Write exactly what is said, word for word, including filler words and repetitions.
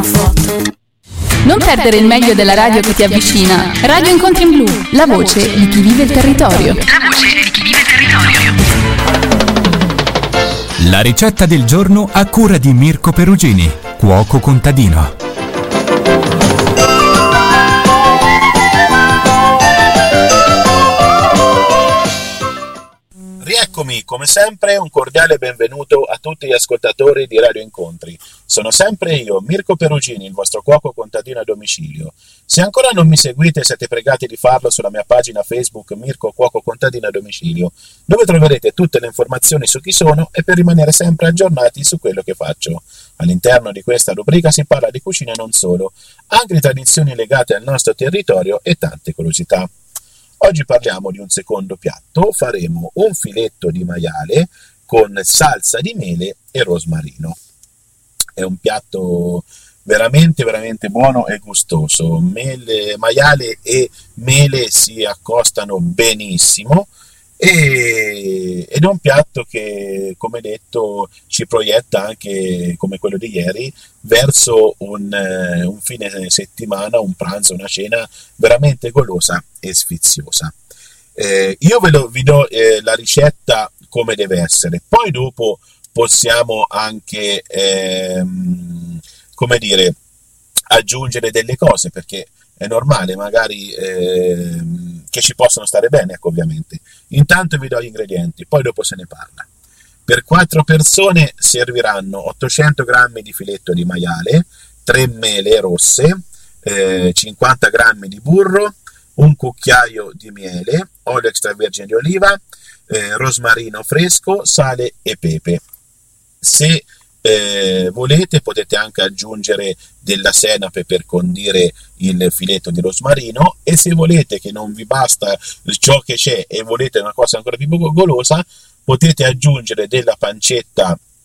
Non perdere il meglio della radio che ti avvicina. Radio Incontri in Blu, la voce di chi vive il territorio. La voce di chi vive il territorio. La ricetta del giorno a cura di Mirko Perugini, cuoco contadino. Rieccomi, come sempre, un cordiale benvenuto a tutti gli ascoltatori di Radio Incontri. Sono sempre io, Mirko Perugini, il vostro cuoco contadino a domicilio. Se ancora non mi seguite, siete pregati di farlo sulla mia pagina Facebook Mirko Cuoco Contadino a domicilio, dove troverete tutte le informazioni su chi sono e per rimanere sempre aggiornati su quello che faccio. All'interno di questa rubrica si parla di cucina e non solo, anche di tradizioni legate al nostro territorio e tante curiosità. Oggi parliamo di un secondo piatto, faremo un filetto di maiale con salsa di mele e rosmarino. È un piatto veramente veramente buono e gustoso. Mele, maiale e mele si accostano benissimo e, ed è un piatto che, come detto, ci proietta anche, come quello di ieri, verso un, un fine settimana, un pranzo, una cena veramente golosa e sfiziosa. Eh, io ve lo, vi do eh, la ricetta come deve essere, poi dopo possiamo anche ehm, come dire aggiungere delle cose, perché è normale magari ehm, che ci possono stare bene, ecco, ovviamente. Intanto vi do gli ingredienti, poi dopo se ne parla. Per quattro persone serviranno ottocento grammi di filetto di maiale, tre mele rosse, eh, cinquanta grammi di burro, un cucchiaio di miele, olio extravergine di oliva, eh, rosmarino fresco, sale e pepe. Se eh, volete potete anche aggiungere della senape per condire il filetto di rosmarino, e se volete che non vi basta ciò che c'è e volete una cosa ancora più golosa, potete aggiungere della pancetta